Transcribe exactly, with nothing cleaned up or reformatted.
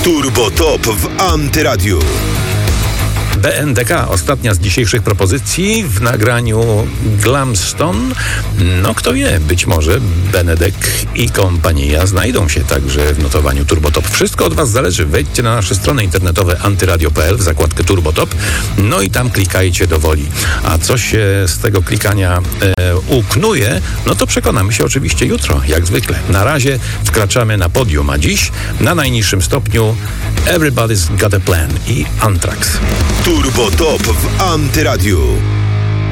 Turbo Top w Antyradiu. B N D K, ostatnia z dzisiejszych propozycji w nagraniu Glamstone. No kto wie, być może Benedek i kompania znajdą się także w notowaniu Turbo Top. Wszystko od Was zależy. Wejdźcie na nasze strony internetowe antyradio kropka p l w zakładkę Turbo Top, no i tam klikajcie do woli. A co się z tego klikania e, uknuje, no to przekonamy się oczywiście jutro, jak zwykle. Na razie wkraczamy na podium, a dziś na najniższym stopniu Everybody's Got a Plan i Anthrax. Turbo Top w Antyradiu.